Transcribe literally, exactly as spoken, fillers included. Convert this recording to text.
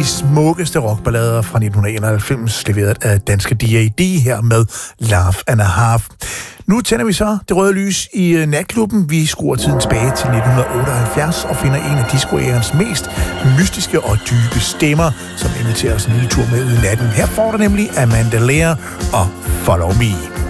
de smukkeste rockballader fra nitten enoghalvfems, leveret af danske D A D her med Love and a Half. Nu tænder vi så det røde lys i natklubben. Vi skruer tiden tilbage til nitten otteoghalvfjerds og finder en af discoærens mest mystiske og dybe stemmer, som inviterer os en lille tur med ud i natten. Her får du nemlig Amanda Lear og Follow Me.